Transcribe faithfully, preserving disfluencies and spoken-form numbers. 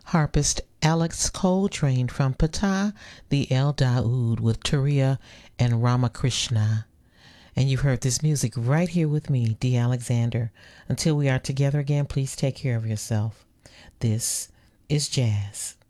harpist Alex Coltrane from Ptah the El Daoud with Turiya and Ramakrishna. And you've heard this music right here with me, Dee Alexander. Until we are together again, please take care of yourself. This is Jazz.